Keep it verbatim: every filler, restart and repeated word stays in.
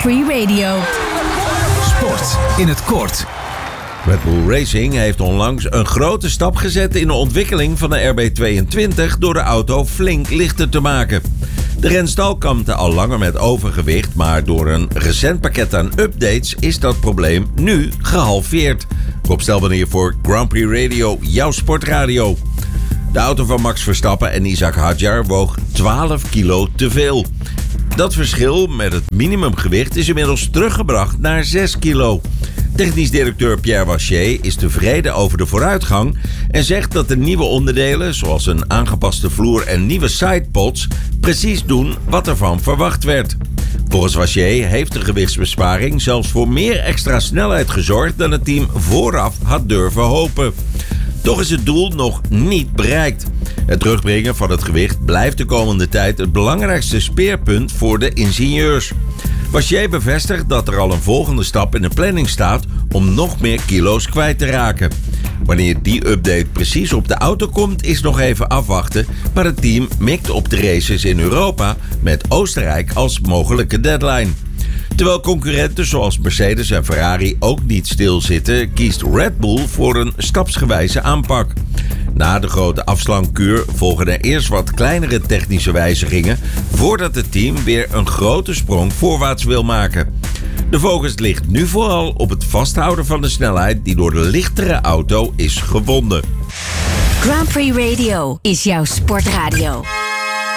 Prix Radio. Sport in het kort. Red Bull Racing heeft onlangs een grote stap gezet in de ontwikkeling van de R B tweeëntwintig door de auto flink lichter te maken. De renstal kampte al langer met overgewicht, maar door een recent pakket aan updates is dat probleem nu gehalveerd. Rob Stelman hier voor Grand Prix Radio, jouw sportradio. De auto van Max Verstappen en Isaac Hadjar woog twaalf kilo te veel. Dat verschil met het minimumgewicht is inmiddels teruggebracht naar zes kilo. Technisch directeur Pierre Wachier is tevreden over de vooruitgang en zegt dat de nieuwe onderdelen, zoals een aangepaste vloer en nieuwe sidepods, precies doen wat ervan verwacht werd. Volgens Wachier heeft de gewichtsbesparing zelfs voor meer extra snelheid gezorgd dan het team vooraf had durven hopen. Toch is het doel nog niet bereikt. Het terugbrengen van het gewicht blijft de komende tijd het belangrijkste speerpunt voor de ingenieurs. Wachier bevestigt dat er al een volgende stap in de planning staat om nog meer kilo's kwijt te raken. Wanneer die update precies op de auto komt is nog even afwachten, maar het team mikt op de races in Europa met Oostenrijk als mogelijke deadline. Terwijl concurrenten zoals Mercedes en Ferrari ook niet stilzitten, kiest Red Bull voor een stapsgewijze aanpak. Na de grote afslankkuur volgen er eerst wat kleinere technische wijzigingen voordat het team weer een grote sprong voorwaarts wil maken. De focus ligt nu vooral op het vasthouden van de snelheid die door de lichtere auto is gewonnen. Grand Prix Radio is jouw sportradio.